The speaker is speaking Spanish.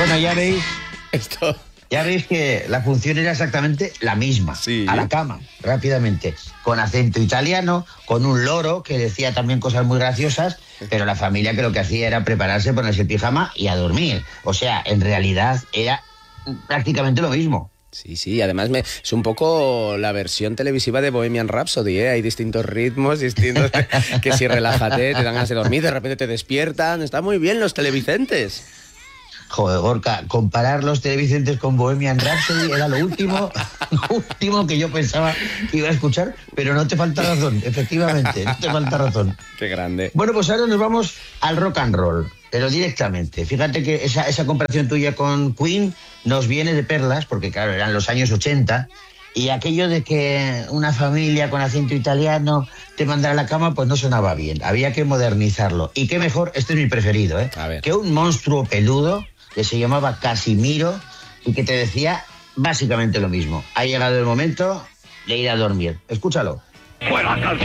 Bueno, ya veis Esto... que la función era exactamente la misma. Sí. A la cama, rápidamente. Con acento italiano, con un loro que decía también cosas muy graciosas, pero la familia que lo que hacía era prepararse, ponerse el pijama y a dormir. O sea, en realidad era prácticamente lo mismo. Sí, además es un poco la versión televisiva de Bohemian Rhapsody, ¿eh? Hay distintos ritmos, distintos... que si relájate, te dan ganas de dormir, de repente te despiertan. Está muy bien los televicentes. Joder, Gorka, comparar los televicentes con Bohemian Rhapsody era lo último que yo pensaba que iba a escuchar, pero no te falta razón, efectivamente, no te falta razón. Qué grande. Bueno, pues ahora nos vamos al rock and roll, pero directamente. Fíjate que esa comparación tuya con Queen nos viene de perlas, porque claro, eran los años 80, y aquello de que una familia con acento italiano te mandara a la cama, pues no sonaba bien, había que modernizarlo. Y qué mejor, este es mi preferido, A ver. que un monstruo peludo que se llamaba Casimiro y que te decía básicamente lo mismo. Ha llegado el momento de ir a dormir. Escúchalo.